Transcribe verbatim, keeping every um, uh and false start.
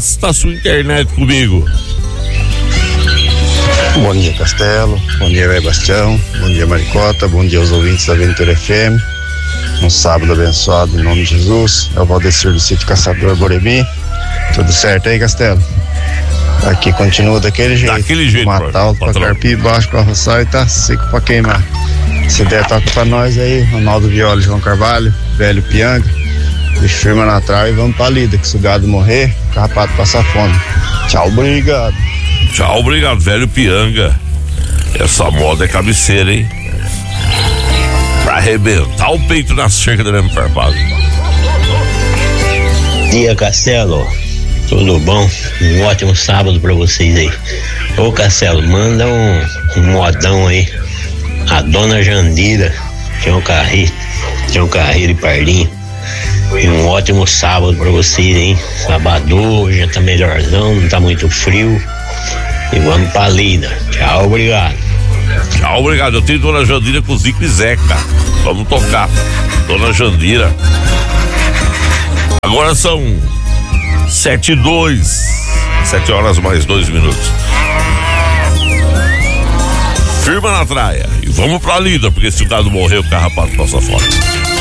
gasta a sua internet comigo. Bom dia, Castelo. Bom dia, Velho Bastião. Bom dia, Maricota. Bom dia aos ouvintes da Aventura F M. Um sábado abençoado em nome de Jesus. É o Valdecir do Sítio Caçador Boremi. Tudo certo aí, Castelo? Aqui continua daquele jeito. Daquele jeito, Matar alto pra carpir, baixo pra roçar e tá seco pra queimar. Se der, toca pra nós aí. Ronaldo Viola, João Carvalho, Velho Pianga. Deixa firma na trave e vamos pra lida. Que se o gado morrer, o carrapato passa fome. Tchau, obrigado. Tchau, obrigado, Velho Pianga. Essa moda é cabeceira, hein? Pra arrebentar o peito na cerca da mesma farpado. Dia, Castelo. Tudo bom? Um ótimo sábado pra vocês aí. Ô, Castelo, manda um, um modão aí. A dona Jandira, Tião Carreiro, Tião Carreiro e Pardinho. E um ótimo sábado pra vocês, hein? Sábado já tá melhorzão, não tá muito frio. E vamos pra lida. Tchau, obrigado. Tchau, obrigado. Eu tenho Dona Jandira com Zico e Zeca. Vamos tocar. Dona Jandira. Agora são sete e dois. Sete horas mais dois minutos. Firma na traia. E vamos pra lida, porque se o gado morrer, o carrapato passa fora.